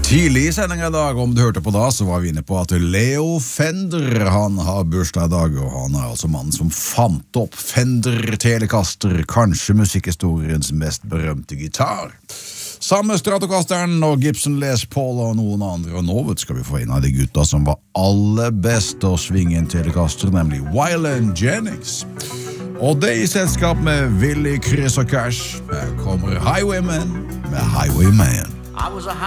Tidlig I sendingen I dag, om du hørte på da, så var vi inne på at Leo Fender, han har bursdag I dag, og han altså mannen som fant opp Fender Telecaster, kanskje musikkhistoriens mest berømte gitar. Samme Stratocasteren og Gibson Les Paul og noen andre, og nå skal vi få en av de gutta som var aller best å svinge en Telecaster, nemlig Waylon Jennings. Og det I selskap med Willie, Chris og Cash. Her kommer Highwayman med Highwayman. I was a